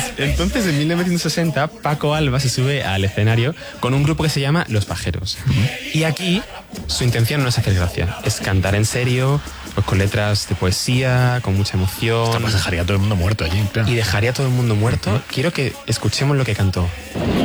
Pues entonces en 1960 Paco Alba se sube al escenario con un grupo que se llama Los Pajeros. Y aquí su intención no es hacer gracia, es cantar en serio, pues con letras de poesía, con mucha emoción. Además dejaría a todo el mundo muerto allí. Claro. Y dejaría a todo el mundo muerto. Quiero que escuchemos lo que cantó.